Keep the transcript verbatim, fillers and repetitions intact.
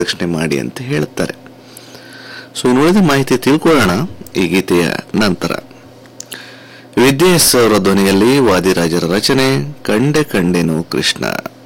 ರಕ್ಷಣೆ ಮಾಡಿ ಅಂತ ಹೇಳುತ್ತಾರೆ. ಸೊ ಉಳಿದ ಮಾಹಿತಿ ತಿಳ್ಕೊಳ್ಳೋಣ ಈ ಗೀತೆಯ ನಂತರ. ವಿದ್ಯಾ ಎಸ್ ಅವರ ಧ್ವನಿಯಲ್ಲಿ ವಾದಿರಾಜರ ರಚನೆ ಕಂಡೆ ಕಂಡೆನು ಕೃಷ್ಣ.